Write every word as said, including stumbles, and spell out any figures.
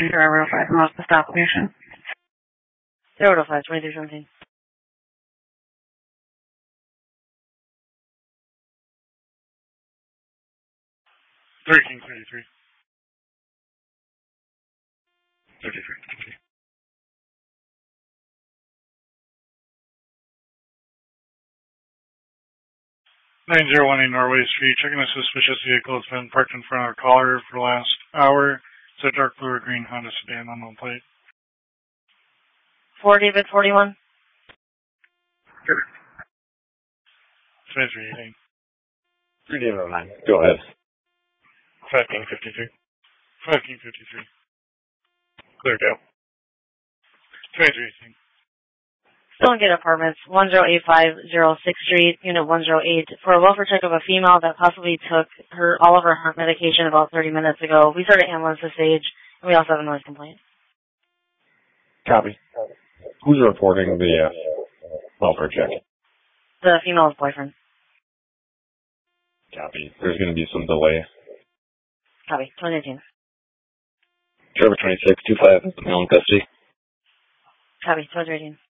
Driver five, most the stop location. Zero to five, twenty-three seventeen. Thirteen thirty-three. Thirty-three. Nine zero one eight Norway Street. Checking a suspicious vehicle has been parked in front of a caller for the last hour. It's a dark blue or green Honda sedan, unknown plate. Four David forty-one. Sure. Twenty-three eighteen. Three David oh nine. Go ahead. Five King fifty-three. Five King fifty-three. Cleardale. Twenty-three eighteen. Stonegate Apartments, one zero eight five zero sixth Street, Unit one zero eight, for a welfare check of a female that possibly took her all of her heart medication about thirty minutes ago. We started ambulance to stage, and we also have a noise complaint. Copy. Who's reporting the uh, welfare check? The female's boyfriend. Copy. There's going to be some delay. Copy. twenty eighteen. Trevor twenty-six, two five, male in custody. Copy. twenty eighteen.